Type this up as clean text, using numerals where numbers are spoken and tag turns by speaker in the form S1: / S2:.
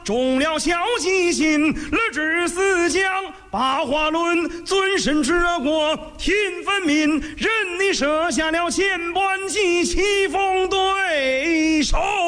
S1: 中了小计心，勒至死将。八花轮尊神之国，天分明，任你设下了千般计，棋逢对手。